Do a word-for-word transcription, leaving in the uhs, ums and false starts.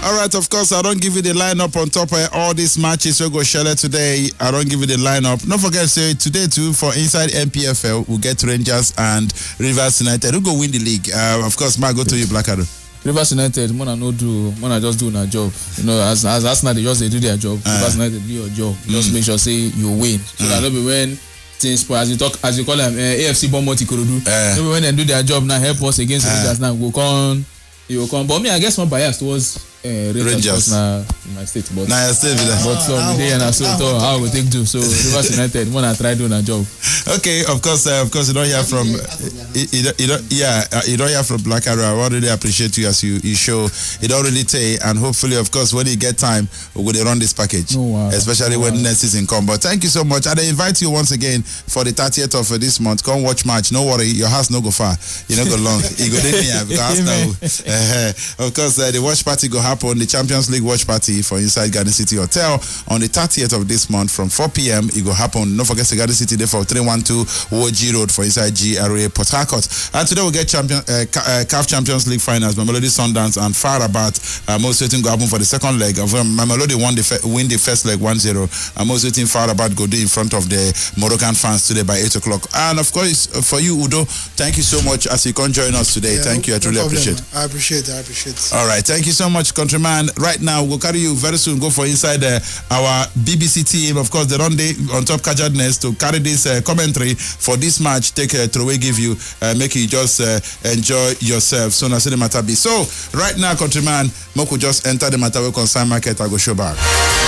All right, of course, I don't give you the lineup on top of all these matches we go share today. I don't give you the lineup. Don't forget, say today too for inside M P F L, we'll get Rangers and Rivers United. Who go win the league? Uh, of course, Mark, go to you, Black Arrow. Rivers United, Mona no do, Mona just do their job. You know, as as Arsenal they just they do their job. Uh, Rivers United do your job. Just mm. make sure say you win. So mm. that don't be when things as you talk as you call them uh, A F C Bournemouth Ikorodu. Uh, Maybe when they do their job now, help us against uh, Rangers now. Go come, you will come. But me, I guess my bias towards uh, Rangers, Rangers. Now in my state. But nah, state, but so uh, day and so uh, how we take do. So Rivers United, Mona try doing a job. Okay, of course, uh, of course, you don't hear from, uh, you, you, you don't, yeah, uh, you don't hear from Black Arrow. I really appreciate you as you, you show. You don't really take, and hopefully, of course, when you get time, we will run this package, oh, wow. especially oh, when wow. next season come. But thank you so much. And I invite you once again for the thirtieth of uh, this month. Come watch match. No worry, your house no go far. You no go long. You go there because now, uh, of course, uh, the watch party go happen. The Champions League watch party for inside Garden City Hotel on the thirtieth of this month from four p.m. It go happen. Don't forget the Garden City there for three one two O G Road for inside G R A Port Harcourt. And today we get champion uh, C A F Champions League finals. Mamelodi Sundowns and Far Rabat. Uh, most waiting go happen for the second leg. Of um, Mamelodi won the fe- win the first leg one zero. And most waiting Far Rabat go do in front of the Moroccan fans today by eight o'clock. And of course uh, for you Udo, thank you so much as you can join us today. Yeah, thank no, you. I truly no appreciate. I appreciate it. I appreciate it. All right, thank you so much, countryman. Right now we'll carry you very soon. Go for inside uh, our B B C team. Of course, they're on the on top Kajadness to carry this uh, commentary for this match. Take a throwaway, give you, uh, make you just uh, enjoy yourself. So now see the matter be. So right now, countryman, Moko just enter the matter with consign market. I go show back.